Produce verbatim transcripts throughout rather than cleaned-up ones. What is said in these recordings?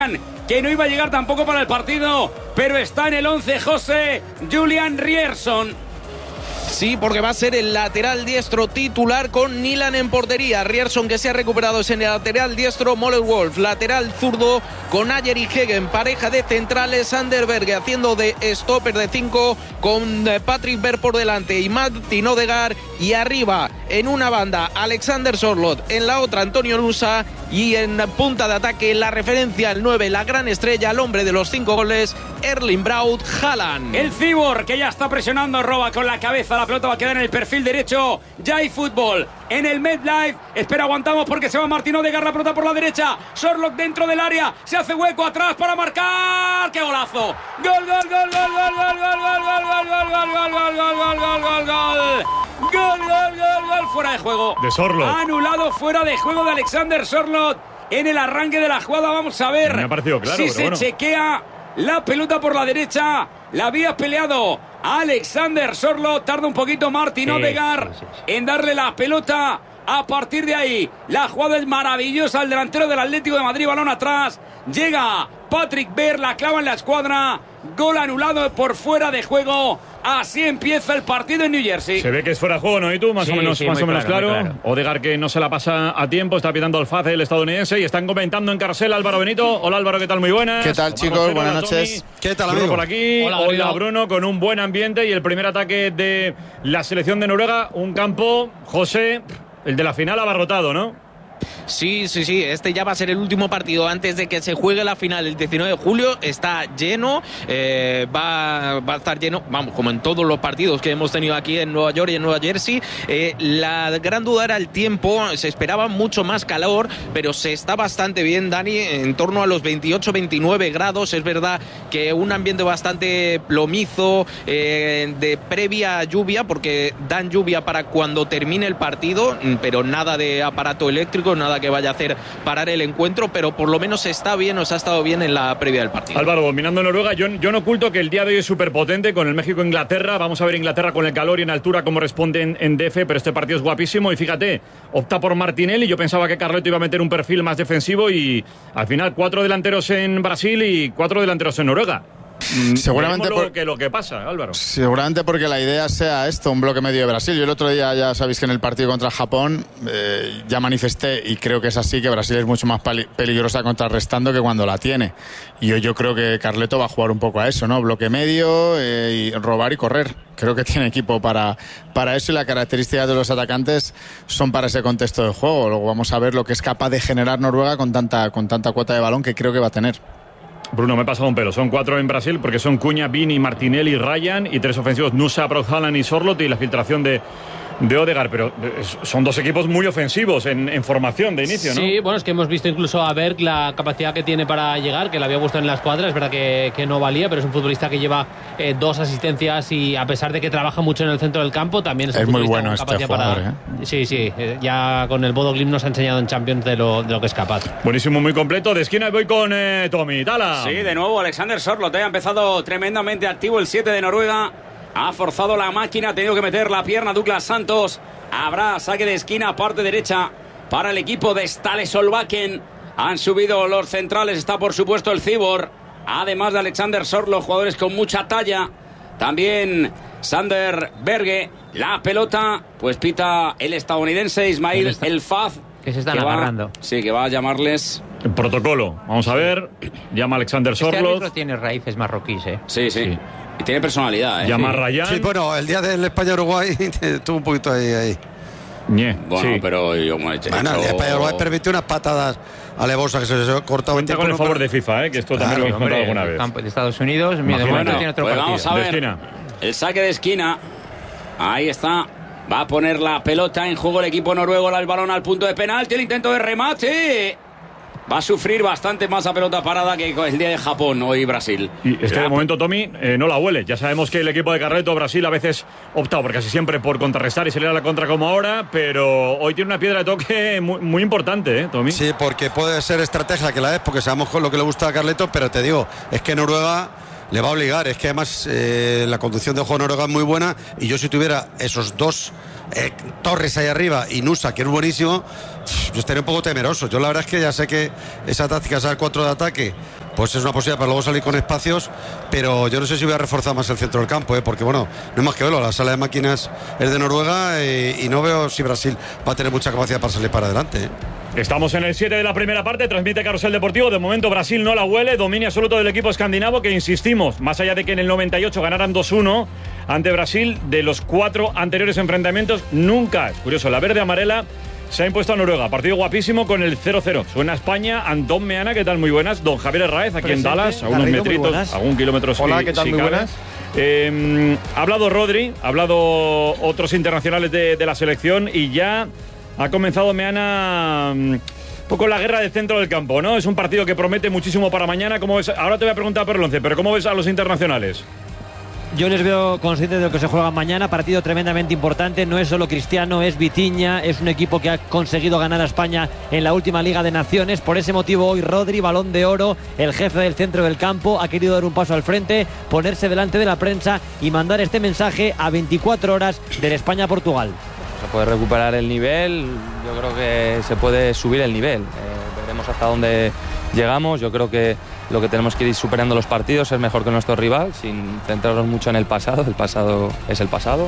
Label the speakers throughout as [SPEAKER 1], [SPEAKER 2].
[SPEAKER 1] que no iba a llegar tampoco para el partido, pero está en el once, José, Julian Ryerson.
[SPEAKER 2] Sí, porque va a ser el lateral diestro titular con Nilan en portería. Ryerson, que se ha recuperado, es en el lateral diestro. Moller Wolf, lateral zurdo con Ayer y Hegen. Pareja de centrales, Sander Berge haciendo de stopper de cinco con Patrick Berg por delante y Martin Odegaard. Y arriba, en una banda, Alexander Sørloth, en la otra, Antonio Nusa. Y en punta de ataque, la referencia al nueve, la gran estrella, el hombre de los cinco goles, Erling Braut Haaland.
[SPEAKER 1] El Cibor, que ya está presionando, roba con la cabeza, la pelota va a quedar en el perfil derecho. Ya hay fútbol en el MetLife. Espera, aguantamos porque se va Martin Odegaard, la pelota por la derecha. Sørloth dentro del área, se hace hueco atrás para marcar. ¡Qué golazo! ¡Gol, gol, gol, gol, gol, gol, gol, gol, gol, gol, gol, gol, gol, gol, gol, gol, gol, gol! Gol, gol, gol, gol, fuera de juego.
[SPEAKER 3] De Sørloth.
[SPEAKER 1] Anulado, fuera de juego de Alexander Sørloth en el arranque de la jugada. Vamos a ver
[SPEAKER 3] Me ha parecido claro,
[SPEAKER 1] si
[SPEAKER 3] pero
[SPEAKER 1] se
[SPEAKER 3] bueno.
[SPEAKER 1] chequea la pelota por la derecha. La había peleado Alexander Sørloth. Tarda un poquito Martin
[SPEAKER 4] Sí,
[SPEAKER 1] Odegaard
[SPEAKER 4] sí, sí.
[SPEAKER 1] en darle la pelota. A partir de ahí, la jugada es maravillosa. El delantero del Atlético de Madrid, balón atrás. Llega Patrick Berg, la clava en la escuadra. Gol anulado por fuera de juego. Así empieza el partido en New Jersey.
[SPEAKER 3] Se ve que es fuera de juego, ¿no? ¿Y tú? Más
[SPEAKER 4] Sí,
[SPEAKER 3] o menos,
[SPEAKER 4] sí,
[SPEAKER 3] más
[SPEAKER 4] muy
[SPEAKER 3] o menos
[SPEAKER 4] claro,
[SPEAKER 3] claro.
[SPEAKER 4] muy claro.
[SPEAKER 3] Odegaard, que no se la pasa a tiempo, está pitando el F A C, el estadounidense, y están comentando en Carcel Álvaro Benito. Hola Álvaro, ¿qué tal? Muy buenas.
[SPEAKER 5] ¿Qué tal,
[SPEAKER 3] Omar
[SPEAKER 5] chicos?
[SPEAKER 3] Rosero,
[SPEAKER 5] Buenas
[SPEAKER 3] hola,
[SPEAKER 5] noches.
[SPEAKER 3] Tony.
[SPEAKER 5] ¿Qué tal,
[SPEAKER 3] Bruno
[SPEAKER 5] amigo?
[SPEAKER 3] por aquí.
[SPEAKER 4] Hola,
[SPEAKER 3] Hola,
[SPEAKER 4] Bruno.
[SPEAKER 3] Bruno, con un buen ambiente y el primer ataque de la selección de Noruega. Un campo, José, el de la final abarrotado, ¿no?
[SPEAKER 2] Sí, sí, sí, este ya va a ser el último partido antes de que se juegue la final el diecinueve de julio. Está lleno, eh, va, va a estar lleno, vamos, como en todos los partidos que hemos tenido aquí en Nueva York y en Nueva Jersey. Eh, la gran duda era el tiempo, se esperaba mucho más calor, pero se está bastante bien, Dani, en torno a los veintiocho veintinueve grados. Es verdad que un ambiente bastante plomizo, eh, de previa lluvia, porque dan lluvia para cuando termine el partido, pero nada de aparato eléctrico, nada que vaya a hacer parar el encuentro, pero por lo menos está bien, nos ha estado bien en la previa del partido.
[SPEAKER 3] Álvaro, dominando Noruega, yo, yo no oculto que el día de hoy es súper potente con el México-Inglaterra. Vamos a ver Inglaterra con el calor y en altura cómo responde en, en D F, pero este partido es guapísimo y fíjate, opta por Martinelli. Yo pensaba que Carleto iba a meter un perfil más defensivo y al final cuatro delanteros en Brasil y cuatro delanteros en Noruega.
[SPEAKER 5] Seguramente
[SPEAKER 3] lo
[SPEAKER 5] por-
[SPEAKER 3] que lo que pasa, Álvaro.
[SPEAKER 5] Seguramente porque la idea sea esto, un bloque medio de Brasil. Yo el otro día, ya sabéis que en el partido contra Japón eh, ya manifesté, y creo que es así, que Brasil es mucho más pali- peligrosa contrarrestando que cuando la tiene. Y yo, yo creo que Carleto va a jugar un poco a eso, ¿no? Bloque medio, eh, y robar y correr. Creo que tiene equipo para, para eso, y las características de los atacantes son para ese contexto de juego. Luego vamos a ver lo que es capaz de generar Noruega con tanta, con tanta cuota de balón que creo que va a tener.
[SPEAKER 3] Bruno, me he pasado un pelo. Son cuatro en Brasil porque son Cunha, Vini, Martinelli, Ryan y tres ofensivos, Nusa, Braut Haaland y Sørloth, y la filtración de, de Odegaard. Pero son dos equipos muy ofensivos en, en formación de inicio, ¿no?
[SPEAKER 4] Sí, bueno, es que hemos visto incluso a Berg la capacidad que tiene para llegar, que la había puesto en la escuadra. Es verdad que, que no valía, pero es un futbolista que lleva eh, dos asistencias y a pesar de que trabaja mucho en el centro del campo, también es,
[SPEAKER 5] Es
[SPEAKER 4] un
[SPEAKER 5] muy
[SPEAKER 4] futbolista
[SPEAKER 5] bueno
[SPEAKER 4] con
[SPEAKER 5] este
[SPEAKER 4] capacidad
[SPEAKER 5] jugador,
[SPEAKER 4] para... Sí, sí, eh, ya con el Bodo Glimt nos ha enseñado en Champions de lo, de lo que es capaz.
[SPEAKER 3] Buenísimo, muy completo. De esquina voy con eh, Tommy. Tala.
[SPEAKER 1] Sí, de nuevo Alexander Sørloth, eh, ha empezado tremendamente activo el siete de Noruega. Ha forzado la máquina, ha tenido que meter la pierna Douglas Santos. Habrá saque de esquina, parte derecha para el equipo de Ståle Solbakken. Han subido los centrales, está por supuesto el Cibor. Además de Alexander Sørloth, jugadores con mucha talla. También Sander Berge. La pelota, pues pita el estadounidense Ismail
[SPEAKER 4] está-
[SPEAKER 1] El Faz.
[SPEAKER 4] que se están
[SPEAKER 1] va-
[SPEAKER 4] agarrando.
[SPEAKER 1] Sí, que va a llamarles...
[SPEAKER 3] El protocolo. Vamos a ver. Llama Alexander
[SPEAKER 6] Este árbitro
[SPEAKER 3] Sørloth.
[SPEAKER 6] tiene raíces marroquíes, ¿eh?
[SPEAKER 1] Sí, sí,
[SPEAKER 3] Sí.
[SPEAKER 1] Y tiene personalidad, ¿eh?
[SPEAKER 3] Llama a
[SPEAKER 1] Sí.
[SPEAKER 3] Ryan.
[SPEAKER 7] Sí, bueno, el día del España-Uruguay estuvo un poquito ahí. ahí.
[SPEAKER 3] Ñe,
[SPEAKER 1] Bueno,
[SPEAKER 3] sí.
[SPEAKER 1] pero yo me he hecho...
[SPEAKER 7] Bueno, el España-Uruguay permitió unas patadas alevosas que se les ha cortado
[SPEAKER 3] Cuenta con el favor de FIFA, ¿eh? Que esto también
[SPEAKER 7] Claro,
[SPEAKER 3] lo hemos contado
[SPEAKER 6] Hombre,
[SPEAKER 3] alguna
[SPEAKER 6] el
[SPEAKER 3] vez.
[SPEAKER 6] campo de Estados Unidos, mira, de
[SPEAKER 3] Imagínate.
[SPEAKER 6] momento tiene otro
[SPEAKER 1] Pues
[SPEAKER 6] partido.
[SPEAKER 1] vamos a
[SPEAKER 3] De
[SPEAKER 1] ver
[SPEAKER 3] esquina.
[SPEAKER 1] el saque de esquina. Ahí está. Va a poner la pelota en juego el equipo noruego. El balón al punto de penalti. El intento de remate. Va a sufrir bastante más a pelota parada que el día de Japón hoy Brasil.
[SPEAKER 3] Y es que
[SPEAKER 1] La-
[SPEAKER 3] de momento, Tommy, eh, no la huele. Ya sabemos que el equipo de Carleto, Brasil, a veces opta por casi siempre por contrarrestar y salir a la contra como ahora, pero hoy tiene una piedra de toque muy, muy importante, ¿eh, Tommy?
[SPEAKER 7] Sí, porque puede ser estrategia que la es, porque sabemos con lo que le gusta a Carleto, pero te digo, es que Noruega le va a obligar. Es que además eh, la conducción de juego de Noruega es muy buena, y yo si tuviera esos dos eh, Torres ahí arriba y Nusa, que es buenísimo, yo estaría un poco temeroso. Yo la verdad es que ya sé que esa táctica, esa cuatro de ataque, pues es una posibilidad para luego salir con espacios, pero yo no sé si voy a reforzar más el centro del campo, ¿eh? Porque bueno, no hay más que verlo, la sala de máquinas es de Noruega eh, y no veo si Brasil va a tener mucha capacidad para salir para adelante, ¿eh?
[SPEAKER 3] Estamos en el siete de la primera parte, transmite Carrusel Deportivo. De momento Brasil no la huele, dominio absoluto del equipo escandinavo, que insistimos, más allá de que en el noventa y ocho ganaran dos uno ante Brasil, de los cuatro anteriores enfrentamientos, nunca, es curioso, la verde amarela se ha impuesto a Noruega. Partido guapísimo con el cero cero. Suena España. Antón Meana, ¿qué tal? Muy buenas. Don Javier Herráez, aquí
[SPEAKER 8] Presente.
[SPEAKER 3] en Dallas, a unos
[SPEAKER 8] Garrido,
[SPEAKER 3] metritos, a un kilómetro.
[SPEAKER 8] Hola,
[SPEAKER 3] si,
[SPEAKER 8] ¿qué tal?
[SPEAKER 3] si
[SPEAKER 8] muy
[SPEAKER 3] cabe.
[SPEAKER 8] buenas.
[SPEAKER 3] Eh, ha hablado Rodri, ha hablado otros internacionales de, de la selección y ya ha comenzado Meana un poco la guerra del centro del campo, ¿no? Es un partido que promete muchísimo para mañana. ¿Cómo ves? Ahora te voy a preguntar por el once, pero ¿cómo ves a los internacionales?
[SPEAKER 8] Yo les veo conscientes de lo que se juega mañana, partido tremendamente importante, no es solo Cristiano, es Vitinha, es un equipo que ha conseguido ganar a España en la última Liga de Naciones, por ese motivo hoy Rodri, Balón de Oro, el jefe del centro del campo, ha querido dar un paso al frente, ponerse delante de la prensa y mandar este mensaje a veinticuatro horas del España-Portugal.
[SPEAKER 9] Se puede recuperar el nivel, yo creo que se puede subir el nivel, eh, veremos hasta dónde llegamos. Yo creo que lo que tenemos que ir superando los partidos, ser mejor que nuestro rival, sin centrarnos mucho en el pasado. El pasado es el pasado.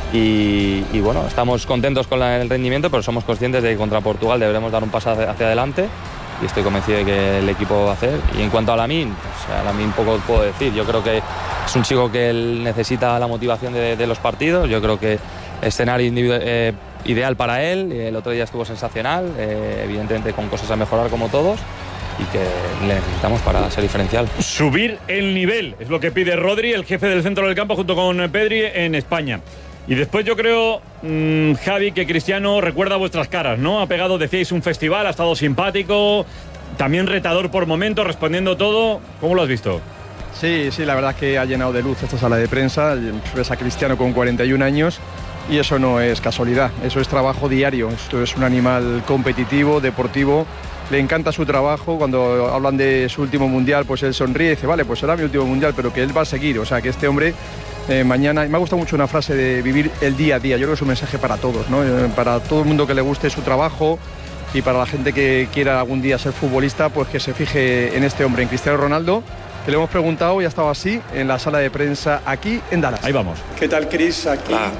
[SPEAKER 9] Y, y bueno, estamos contentos con la, el rendimiento, pero somos conscientes de que contra Portugal deberemos dar un paso hacia, hacia adelante. Y estoy convencido de que el equipo va a hacer. Y en cuanto a Lamine, pues a Lamine poco puedo decir. Yo creo que es un chico que él necesita la motivación de, de los partidos. Yo creo que escenario individual, eh, ideal para él. El otro día estuvo sensacional, eh, evidentemente con cosas a mejorar como todos, y que le necesitamos para ser diferencial.
[SPEAKER 3] Subir el nivel es lo que pide Rodri, el jefe del centro del campo, junto con Pedri en España. Y después yo creo, mmm, Javi, que Cristiano recuerda vuestras caras, ¿no? Ha pegado, decíais, un festival, ha estado simpático, también retador por momentos, respondiendo todo. ¿Cómo lo has visto?
[SPEAKER 10] Sí, sí, la verdad es que ha llenado de luz esta sala de prensa. Ves a Cristiano con cuarenta y un años y eso no es casualidad, eso es trabajo diario. Esto es un animal competitivo, deportivo. Le encanta su trabajo. Cuando hablan de su último mundial, pues él sonríe y dice, vale, pues será mi último mundial, pero que él va a seguir. O sea, que este hombre eh, mañana... Me ha gustado mucho una frase de vivir el día a día. Yo creo que es un mensaje para todos, ¿no? Eh, para todo el mundo que le guste su trabajo y para la gente que quiera algún día ser futbolista, pues que se fije en este hombre, en Cristiano Ronaldo, que le hemos preguntado y ha estado así en la sala de prensa aquí en Dallas.
[SPEAKER 3] Ahí vamos.
[SPEAKER 11] ¿Qué tal, Cris? Aquí, ah.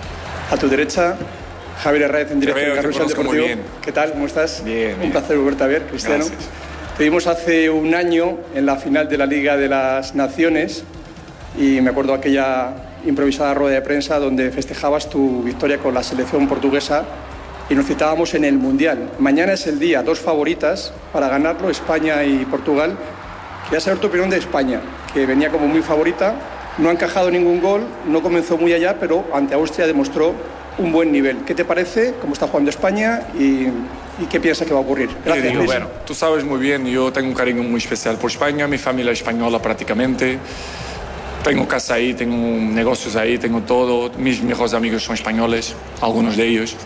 [SPEAKER 11] a tu derecha, Javier Herráez en directo en Carrusel Deportivo. ¿Qué tal? ¿Cómo estás?
[SPEAKER 12] Bien,
[SPEAKER 11] Un
[SPEAKER 12] bien.
[SPEAKER 11] placer volverte a ver, Cristiano.
[SPEAKER 12] Gracias.
[SPEAKER 11] Te vimos hace un año en la final de la Liga de las Naciones y me acuerdo aquella improvisada rueda de prensa donde festejabas tu victoria con la selección portuguesa y nos citábamos en el Mundial. Mañana es el día, dos favoritas para ganarlo, España y Portugal. Quería saber tu opinión de España, que venía como muy favorita, no ha encajado ningún gol, no comenzó muy allá, pero ante Austria demostró un buen nivel. ¿Qué te parece? ¿Cómo está jugando España? ¿Y, y qué piensas que va a ocurrir? Gracias,
[SPEAKER 12] digo, bueno, tú sabes muy bien, yo tengo un cariño muy especial por España, mi familia es española prácticamente. Tengo casa ahí, tengo negocios ahí, tengo todo. Mis mejores amigos son españoles, algunos de ellos.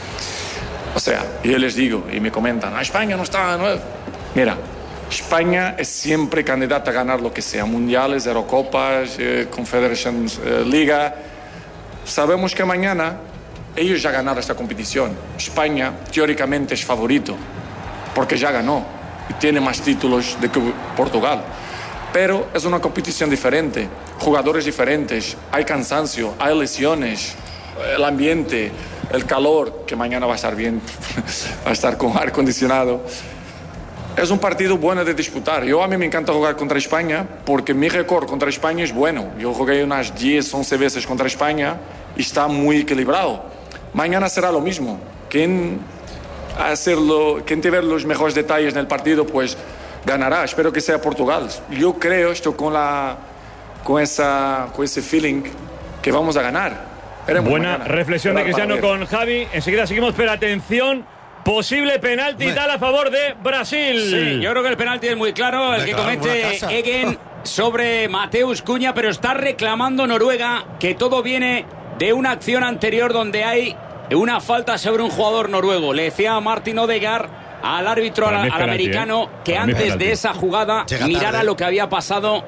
[SPEAKER 12] O sea, yo les digo y me comentan, España no está... No... Mira, España es siempre candidata a ganar lo que sea, mundiales, Eurocopas, eh, Confederations eh, Liga. Sabemos que mañana ellos ya ganaron esta competición. España teóricamente es favorito porque ya ganó y tiene más títulos de que Portugal. Pero es una competición diferente, jugadores diferentes, hay cansancio, hay lesiones, el ambiente, el calor, que mañana va a estar bien, va a estar con aire acondicionado. Es un partido bueno de disputar. Yo a mí me encanta jugar contra España porque mi récord contra España es bueno. Yo jugué unas diez, once veces contra España y está muy equilibrado. Mañana será lo mismo. Quien, hacerlo, quien te ver los mejores detalles en el partido, pues ganará. Espero que sea Portugal. Yo creo, estoy con, la, con, esa, con ese feeling que vamos a ganar. Veremos
[SPEAKER 3] Buena
[SPEAKER 12] mañana.
[SPEAKER 3] reflexión de Cristiano con Javi. Enseguida seguimos, pero atención. Posible penalti tal a favor de Brasil.
[SPEAKER 1] Sí, yo creo que el penalti es muy claro, el que comete Egen sobre Mateus Cunha, pero está reclamando Noruega que todo viene de una acción anterior donde hay una falta sobre un jugador noruego. Le decía a Martin Odegaard, al árbitro, al, al
[SPEAKER 3] penalti,
[SPEAKER 1] americano,
[SPEAKER 3] ¿eh?
[SPEAKER 1] que
[SPEAKER 3] Para mí
[SPEAKER 1] antes
[SPEAKER 3] penalti.
[SPEAKER 1] de esa jugada
[SPEAKER 7] Llega
[SPEAKER 1] mirara
[SPEAKER 7] tarde.
[SPEAKER 1] lo que había pasado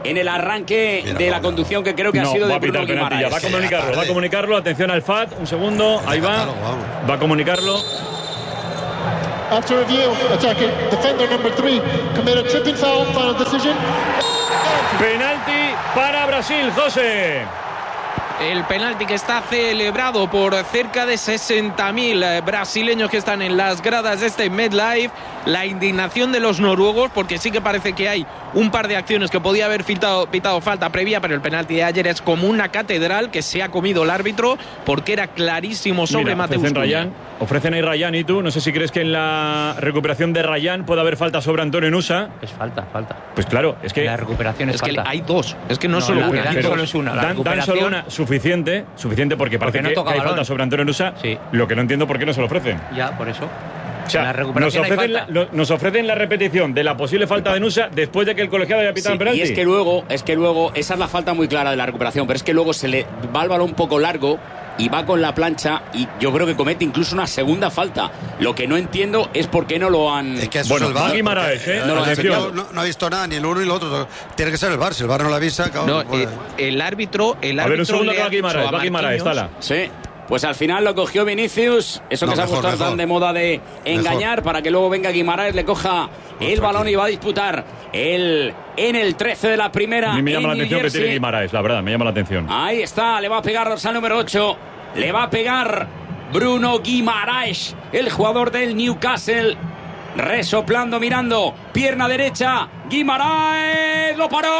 [SPEAKER 1] en el arranque
[SPEAKER 7] Mira,
[SPEAKER 1] de
[SPEAKER 7] no,
[SPEAKER 1] la
[SPEAKER 7] no,
[SPEAKER 1] conducción que creo que
[SPEAKER 3] no,
[SPEAKER 1] ha sido
[SPEAKER 3] va
[SPEAKER 1] de
[SPEAKER 3] a pitar
[SPEAKER 1] Bruno
[SPEAKER 3] penalti ya.
[SPEAKER 1] Guimaraes.
[SPEAKER 3] Va a comunicarlo, va a comunicarlo. Atención al F A T, un segundo. Ahí va. Va a comunicarlo.
[SPEAKER 13] After review, attacking defender number three committed tripping foul, final decision.
[SPEAKER 3] Penalti para Brasil, José.
[SPEAKER 2] El penalti que está celebrado por cerca de sesenta mil brasileños que están en las gradas de este MetLife. La indignación de los noruegos, porque sí que parece que hay un par de acciones que podía haber pitado, pitado falta previa, pero el penalti de ayer es como una catedral que se ha comido el árbitro, porque era clarísimo sobre
[SPEAKER 3] Mira,
[SPEAKER 2] Mateus
[SPEAKER 3] ofrecen,
[SPEAKER 2] Cunha.
[SPEAKER 3] Ryan, ofrecen ahí Ryan y tú. No sé si crees que en la recuperación de Ryan puede haber falta sobre Antonio Nusa.
[SPEAKER 6] Es falta, falta.
[SPEAKER 3] Pues claro, es que
[SPEAKER 6] La recuperación es,
[SPEAKER 2] Es que
[SPEAKER 6] falta.
[SPEAKER 2] hay dos, es que no,
[SPEAKER 6] No,
[SPEAKER 2] solo
[SPEAKER 6] la-
[SPEAKER 2] una.
[SPEAKER 6] Dan
[SPEAKER 3] pero
[SPEAKER 6] solo es una. La
[SPEAKER 3] Dan, dan
[SPEAKER 6] recuperación-
[SPEAKER 3] solo una suficiente, suficiente porque parece
[SPEAKER 6] Porque no
[SPEAKER 3] que,
[SPEAKER 6] toca
[SPEAKER 3] que hay
[SPEAKER 6] balón.
[SPEAKER 3] falta sobre Antonio Nusa.
[SPEAKER 6] Sí.
[SPEAKER 3] Lo que no entiendo por qué no se lo ofrecen.
[SPEAKER 6] Ya, por eso.
[SPEAKER 3] O sea,
[SPEAKER 6] En la
[SPEAKER 3] nos
[SPEAKER 6] recuperación hay
[SPEAKER 3] ofrecen, la,
[SPEAKER 6] falta.
[SPEAKER 3] lo- nos ofrecen la repetición de la posible falta de Nusa después de que el colegiado haya pitado
[SPEAKER 1] Sí,
[SPEAKER 3] el penalti.
[SPEAKER 1] y es que luego, es que luego, esa es la falta muy clara de la recuperación, pero es que luego se le va el balón un poco largo y va con la plancha y yo creo que comete incluso una segunda falta. Lo que no entiendo es por qué no lo han...
[SPEAKER 7] Es que eso
[SPEAKER 3] Bueno,
[SPEAKER 7] es el VAR.
[SPEAKER 3] Guimaraes,
[SPEAKER 7] porque,
[SPEAKER 3] ¿eh?
[SPEAKER 7] no,
[SPEAKER 3] No,
[SPEAKER 7] no, no, no ha visto nada, ni el uno ni el otro. Tiene que ser el VAR. Si el VAR no lo avisa, cabrón,
[SPEAKER 2] No,
[SPEAKER 7] pues-
[SPEAKER 2] eh, el árbitro, el
[SPEAKER 3] A
[SPEAKER 2] árbitro
[SPEAKER 3] ver, un segundo
[SPEAKER 2] le
[SPEAKER 3] que va
[SPEAKER 2] ha dicho
[SPEAKER 3] Guimaraes,
[SPEAKER 2] a
[SPEAKER 3] va Guimaraes,
[SPEAKER 2] Marquinhos-
[SPEAKER 3] Tala.
[SPEAKER 1] Sí, pues al final lo cogió Vinicius, eso
[SPEAKER 7] No,
[SPEAKER 1] que se ha
[SPEAKER 7] mejor,
[SPEAKER 1] puesto tan
[SPEAKER 7] mejor.
[SPEAKER 1] de moda de engañar,
[SPEAKER 7] Mejor.
[SPEAKER 1] para que luego venga Guimaraes, le coja el balón y va a disputar el en el trece de la primera.
[SPEAKER 3] A mí me llama
[SPEAKER 1] en
[SPEAKER 3] la
[SPEAKER 1] New
[SPEAKER 3] atención que
[SPEAKER 1] Jersey.
[SPEAKER 3] tiene Guimaraes, la verdad, me llama la atención.
[SPEAKER 1] Ahí está, le va a pegar dorsal número ocho, le va a pegar Bruno Guimaraes, el jugador del Newcastle. Resoplando, mirando, pierna derecha, Guimaraes, lo paró.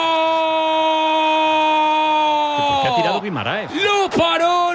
[SPEAKER 3] ¿Por qué ha tirado Guimaraes?
[SPEAKER 1] Lo paró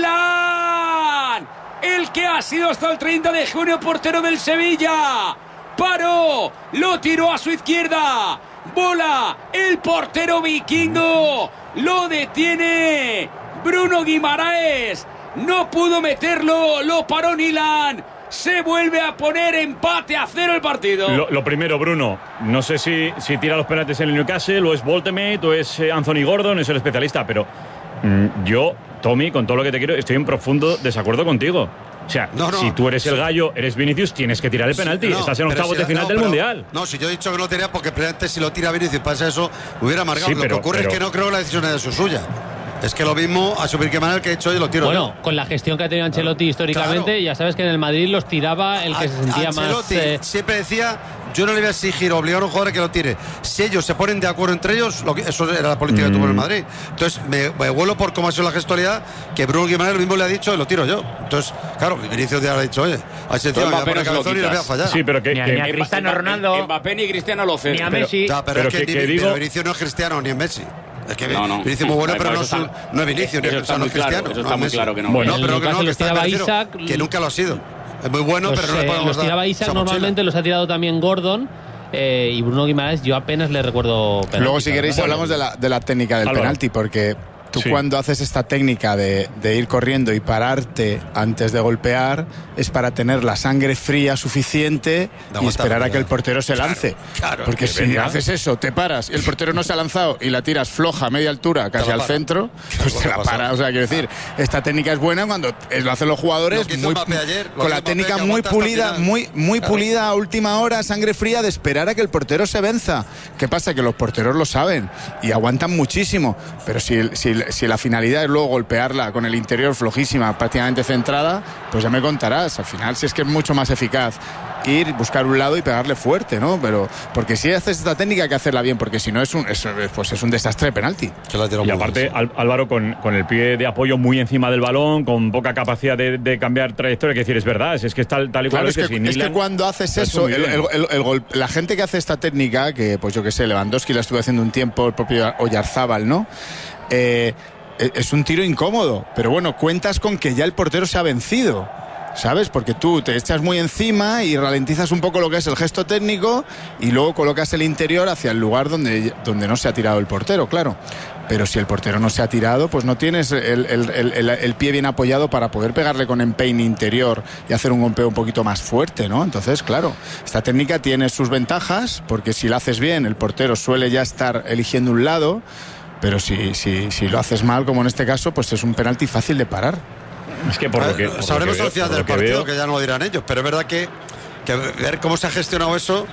[SPEAKER 1] Nilan, el que ha sido hasta el treinta de junio portero del Sevilla. Paró, lo tiró a su izquierda. Bola, el portero vikingo. Lo detiene Bruno Guimaraes. No pudo meterlo, lo paró Nilan. Se vuelve a poner empate a cero el partido.
[SPEAKER 3] Lo, lo primero, Bruno, no sé si, si tira los penaltis en el Newcastle, o es Voltemate, o es eh, Anthony Gordon, es el especialista, pero mm, yo, Tommy, con todo lo que te quiero, estoy en profundo desacuerdo contigo. O sea,
[SPEAKER 7] No, no,
[SPEAKER 3] si tú eres el
[SPEAKER 7] sí.
[SPEAKER 3] gallo, eres Vinicius, tienes que tirar el penalti.
[SPEAKER 7] No,
[SPEAKER 3] Estás en
[SPEAKER 7] pero
[SPEAKER 3] octavos
[SPEAKER 7] si-
[SPEAKER 3] de final
[SPEAKER 7] no,
[SPEAKER 3] del
[SPEAKER 7] pero-
[SPEAKER 3] Mundial.
[SPEAKER 7] No, si yo he dicho que no tenía, porque precisamente si lo tira Vinicius pasa eso, hubiera amargado.
[SPEAKER 3] Sí,
[SPEAKER 7] lo
[SPEAKER 3] pero-
[SPEAKER 7] que ocurre
[SPEAKER 3] pero-
[SPEAKER 7] es que no creo que la decisión haya sido suya. Es que lo mismo asumir que Manel que he hecho y lo tiro
[SPEAKER 4] Bueno,
[SPEAKER 7] yo.
[SPEAKER 4] con la gestión que ha tenido Ancelotti históricamente,
[SPEAKER 7] Claro.
[SPEAKER 4] ya sabes que en el Madrid los tiraba el que se sentía más...
[SPEAKER 7] Ancelotti
[SPEAKER 4] eh,
[SPEAKER 7] siempre decía, yo no le voy a exigir o obligar a un jugador a que lo tire. Si ellos se ponen de acuerdo entre ellos, lo que- eso era la política que tuvo en el Madrid. Entonces, me, me vuelo por cómo ha sido la gestualidad, que Bruno Guimaraes lo mismo le ha dicho y lo tiro yo. Entonces, claro, Vinicius ya le ha dicho, oye, a ese tío me voy a
[SPEAKER 1] Mbappé
[SPEAKER 7] poner
[SPEAKER 1] no se lo
[SPEAKER 7] cabezón y le voy a
[SPEAKER 1] quitas.
[SPEAKER 7] fallar.
[SPEAKER 3] Sí, pero que,
[SPEAKER 6] Ni a-
[SPEAKER 3] que-
[SPEAKER 6] ni a Cristiano Ronaldo,
[SPEAKER 1] Mbappé ni Cristiano lo ceden.
[SPEAKER 6] ni a
[SPEAKER 3] pero-
[SPEAKER 6] Messi.
[SPEAKER 7] Ya, pero,
[SPEAKER 3] Pero
[SPEAKER 7] es que,
[SPEAKER 3] que-
[SPEAKER 7] ni-
[SPEAKER 3] que digo-
[SPEAKER 7] pero Vinicius no es Cristiano ni es Messi. Es que
[SPEAKER 1] No, no.
[SPEAKER 7] Vinicius es muy bueno,
[SPEAKER 1] Ay,
[SPEAKER 7] pero no,
[SPEAKER 1] eso
[SPEAKER 7] es, un-
[SPEAKER 1] está-
[SPEAKER 7] no es Vinicius, ni
[SPEAKER 1] eso
[SPEAKER 7] es,
[SPEAKER 1] está
[SPEAKER 7] no
[SPEAKER 1] muy
[SPEAKER 7] es
[SPEAKER 1] claro,
[SPEAKER 7] Cristiano.
[SPEAKER 1] eso
[SPEAKER 7] no
[SPEAKER 1] está
[SPEAKER 7] es
[SPEAKER 1] muy
[SPEAKER 7] Messi.
[SPEAKER 1] claro que no.
[SPEAKER 3] Bueno,
[SPEAKER 7] no,
[SPEAKER 4] En
[SPEAKER 7] pero
[SPEAKER 4] el
[SPEAKER 7] que no,
[SPEAKER 4] Newcastle
[SPEAKER 7] que
[SPEAKER 4] los
[SPEAKER 7] está, me
[SPEAKER 4] tiraba
[SPEAKER 7] refiero
[SPEAKER 4] Isaac,
[SPEAKER 7] que nunca lo ha sido. Es muy bueno,
[SPEAKER 4] los,
[SPEAKER 7] pero no le
[SPEAKER 4] eh,
[SPEAKER 7] podemos
[SPEAKER 4] los
[SPEAKER 7] dar
[SPEAKER 4] tiraba
[SPEAKER 7] esa
[SPEAKER 4] Isaac,
[SPEAKER 7] mochila.
[SPEAKER 4] normalmente los ha tirado también Gordon. eh, y Bruno Guimaraes, yo apenas le recuerdo penalti,
[SPEAKER 5] Luego, si
[SPEAKER 4] la
[SPEAKER 5] queréis,
[SPEAKER 4] verdad.
[SPEAKER 5] hablamos de la, de la técnica del
[SPEAKER 3] Álvaro.
[SPEAKER 5] penalti, porque tú
[SPEAKER 3] Sí.
[SPEAKER 5] cuando haces esta técnica de, de ir corriendo y pararte antes de golpear, es para tener la sangre fría suficiente
[SPEAKER 7] De
[SPEAKER 5] y
[SPEAKER 7] aguantar,
[SPEAKER 5] esperar a que
[SPEAKER 7] claro.
[SPEAKER 5] el portero se lance.
[SPEAKER 7] claro,
[SPEAKER 5] porque
[SPEAKER 3] que
[SPEAKER 5] si
[SPEAKER 3] venga.
[SPEAKER 5] haces eso, te paras y el portero no se ha lanzado y la tiras floja a media altura, casi
[SPEAKER 7] la
[SPEAKER 5] al
[SPEAKER 7] para.
[SPEAKER 5] centro,
[SPEAKER 7] Claro,
[SPEAKER 5] pues te la
[SPEAKER 7] puede pasar.
[SPEAKER 5] para. O sea, quiero decir, esta técnica es buena cuando es- lo hacen los jugadores
[SPEAKER 7] Lo que hizo
[SPEAKER 5] muy,
[SPEAKER 7] Mbappé ayer, lo
[SPEAKER 5] con
[SPEAKER 7] que
[SPEAKER 5] la
[SPEAKER 7] hizo Mbappé,
[SPEAKER 5] técnica
[SPEAKER 7] que
[SPEAKER 5] muy
[SPEAKER 7] aguanta hasta el
[SPEAKER 5] pulida,
[SPEAKER 7] final.
[SPEAKER 5] muy, muy
[SPEAKER 7] Claro.
[SPEAKER 5] pulida a última hora, sangre fría de esperar a que el portero se venza. ¿Qué pasa? Que los porteros lo saben y aguantan muchísimo, pero si, el- si, el- si la finalidad es luego golpearla con el interior flojísima, prácticamente centrada, pues ya me contarás. Al final, si es que es mucho más eficaz ir, buscar un lado y pegarle fuerte, ¿no? Pero porque si haces esta técnica hay que hacerla bien, porque si no es un, es, pues es un desastre de penalti.
[SPEAKER 7] Que la ha tirado
[SPEAKER 3] Y
[SPEAKER 7] muy
[SPEAKER 3] aparte,
[SPEAKER 7] bien, sí.
[SPEAKER 3] Al- Álvaro, con, con el pie de apoyo muy encima del balón, con poca capacidad de, de cambiar trayectoria, que decir, es verdad, es, es que es tal, tal y cual.
[SPEAKER 5] Claro, es que,
[SPEAKER 3] veces, y
[SPEAKER 5] es que
[SPEAKER 3] Nilan
[SPEAKER 5] cuando haces
[SPEAKER 3] lo ha hecho
[SPEAKER 5] eso,
[SPEAKER 3] muy
[SPEAKER 5] el,
[SPEAKER 3] bien.
[SPEAKER 5] el- el- el gol- la gente que hace esta técnica, que pues yo que sé, Lewandowski la estuvo haciendo un tiempo, el propio Oyarzábal, ¿no? Eh, es un tiro incómodo, pero bueno, cuentas con que ya el portero se ha vencido, ¿sabes? Porque tú te echas muy encima y ralentizas un poco lo que es el gesto técnico y luego colocas el interior hacia el lugar donde, donde no se ha tirado el portero, claro. Pero si el portero no se ha tirado, pues no tienes el, el- el- el- el pie bien apoyado para poder pegarle con empeine interior y hacer un golpeo un poquito más fuerte, ¿no? Entonces, claro, esta técnica tiene sus ventajas, porque si la haces bien, el portero suele ya estar eligiendo un lado, pero si, si, si lo haces mal, como en este caso, pues es un penalti fácil de parar.
[SPEAKER 3] Es que por lo
[SPEAKER 7] A
[SPEAKER 3] que.
[SPEAKER 7] ver,
[SPEAKER 3] por lo
[SPEAKER 7] sabremos
[SPEAKER 3] que veo-
[SPEAKER 7] al final
[SPEAKER 3] por
[SPEAKER 7] del
[SPEAKER 3] lo que
[SPEAKER 7] partido,
[SPEAKER 3] veo-
[SPEAKER 7] que ya no lo dirán ellos, pero es verdad que, que ver cómo se ha gestionado eso,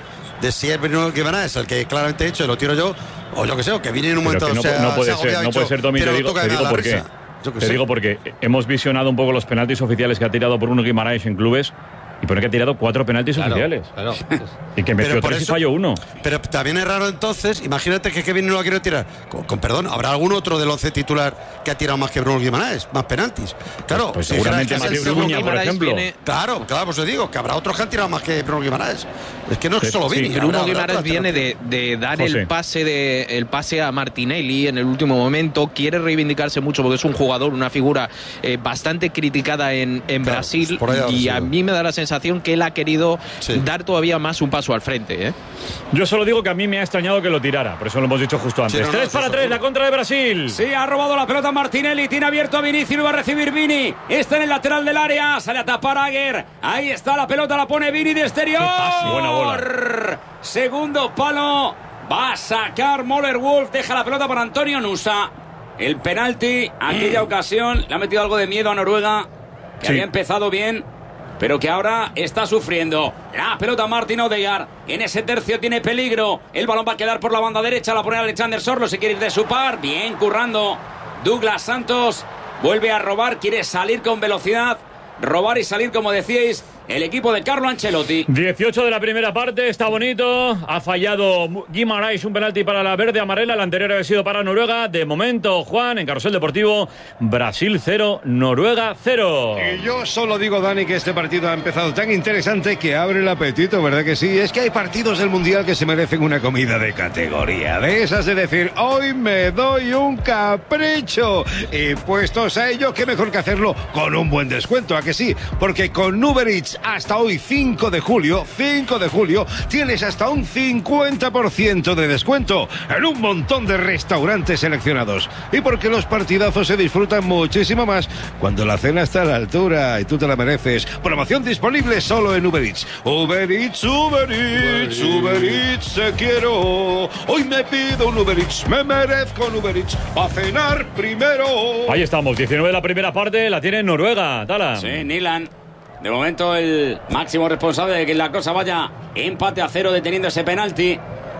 [SPEAKER 7] de si es Bruno Guimaraes el que claramente he hecho y lo tiro yo, o yo que sé, o que viene en un
[SPEAKER 3] Pero
[SPEAKER 7] momento.
[SPEAKER 3] que no,
[SPEAKER 7] o sea,
[SPEAKER 3] no puede
[SPEAKER 7] se
[SPEAKER 3] ser,
[SPEAKER 7] agobia,
[SPEAKER 3] no puede
[SPEAKER 7] hecho,
[SPEAKER 3] ser, Domi, te
[SPEAKER 7] pero
[SPEAKER 3] digo,
[SPEAKER 7] toca
[SPEAKER 3] te
[SPEAKER 7] y me
[SPEAKER 3] digo
[SPEAKER 7] da la
[SPEAKER 3] por qué.
[SPEAKER 7] risa. Yo que
[SPEAKER 3] Te
[SPEAKER 7] sé.
[SPEAKER 3] digo porque hemos visionado un poco los penaltis oficiales que ha tirado Bruno Guimaraes en clubes y pone que ha tirado cuatro penaltis
[SPEAKER 2] Claro,
[SPEAKER 3] oficiales.
[SPEAKER 2] claro.
[SPEAKER 3] Y que metió
[SPEAKER 7] Pero por
[SPEAKER 3] tres y
[SPEAKER 7] eso-
[SPEAKER 3] falló uno.
[SPEAKER 7] Pero también es raro entonces, imagínate que Kevin no lo quiere tirar. Con, con perdón, ¿habrá algún otro del once titular que ha tirado más que Bruno Guimaraes? Más penaltis. Claro,
[SPEAKER 3] Pues
[SPEAKER 7] si
[SPEAKER 3] seguramente
[SPEAKER 7] dijera que es
[SPEAKER 3] Mateo
[SPEAKER 7] el segundo-
[SPEAKER 3] Viña, por ejemplo.
[SPEAKER 7] Claro, claro, pues os digo, que habrá otros que han tirado más que Bruno Guimaraes. Es que no es
[SPEAKER 3] Sí,
[SPEAKER 7] solo
[SPEAKER 3] sí,
[SPEAKER 7] Vini.
[SPEAKER 2] Bruno
[SPEAKER 7] habrá- habrá
[SPEAKER 2] Guimaraes
[SPEAKER 7] otras
[SPEAKER 2] viene de, de dar
[SPEAKER 3] José.
[SPEAKER 2] el pase de el pase a Martinelli en el último momento, quiere reivindicarse mucho porque es un jugador, una figura eh, bastante criticada en, en
[SPEAKER 7] Claro,
[SPEAKER 2] Brasil,
[SPEAKER 7] por ahí habrá
[SPEAKER 2] y a
[SPEAKER 7] sido.
[SPEAKER 2] mí me da la sensación que él ha querido
[SPEAKER 7] Sí.
[SPEAKER 2] dar todavía más un paso al frente. ¿eh?
[SPEAKER 3] Yo solo digo que a mí me ha extrañado que lo tirara, por eso lo hemos dicho justo antes.
[SPEAKER 7] Sí, no, no,
[SPEAKER 3] tres
[SPEAKER 7] sí,
[SPEAKER 3] para
[SPEAKER 7] seguro.
[SPEAKER 3] tres, la contra de Brasil.
[SPEAKER 1] Sí, ha robado la pelota Martinelli, tiene abierto a Vinicius, va a recibir Vini, está en el lateral del área, sale a tapar a Aguer, ahí está la pelota, la pone Vini de exterior.
[SPEAKER 3] pase. Buena bola.
[SPEAKER 1] Segundo palo, va a sacar Moller Wolf, deja la pelota para Antonio Nusa. El penalti, aquella ocasión, le ha metido algo de miedo a Noruega, que
[SPEAKER 3] Sí.
[SPEAKER 1] había empezado bien, pero que ahora está sufriendo. La pelota Martin Odegaard. En ese tercio tiene peligro. El balón va a quedar por la banda derecha. La pone Alexander Sorlo. Se quiere ir de su par. Bien currando. Douglas Santos vuelve a robar. Quiere salir con velocidad. Robar y salir, como decíais, el equipo de Carlo Ancelotti.
[SPEAKER 3] dieciocho de la primera parte, está bonito. Ha fallado Guimaraes un penalti para la verde amarela. El anterior había sido para Noruega. De momento, Juan, en Carrusel Deportivo, Brasil cero, Noruega cero.
[SPEAKER 14] Y yo solo digo, Dani, que este partido ha empezado tan interesante que abre el apetito, ¿verdad que sí? Es que hay partidos del Mundial que se merecen una comida de categoría. De esas de decir, hoy me doy un capricho. Y puestos a ello, qué mejor que hacerlo con un buen descuento, ¿a que sí? Porque con Uber Eats hasta hoy cinco de julio, cinco de julio, tienes hasta un cincuenta por ciento de descuento en un montón de restaurantes seleccionados. Y porque los partidazos se disfrutan muchísimo más cuando la cena está a la altura y tú te la mereces. Promoción disponible solo en Uber Eats. Uber Eats, Uber Eats, Uber Eats, te quiero. Hoy me pido un Uber Eats, me merezco un Uber Eats. A cenar primero.
[SPEAKER 3] Ahí estamos, diecinueve de la primera parte, la tiene Noruega. Tala.
[SPEAKER 1] Sí, Nilan. De momento el máximo responsable de que la cosa vaya empate a cero, deteniendo ese penalti